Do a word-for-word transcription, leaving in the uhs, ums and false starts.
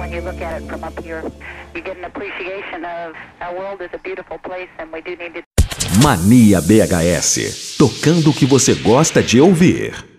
when you look at it from up here. You get an appreciation of our world is a beautiful place and we do need to... Mania B H S, tocando o que você gosta de ouvir.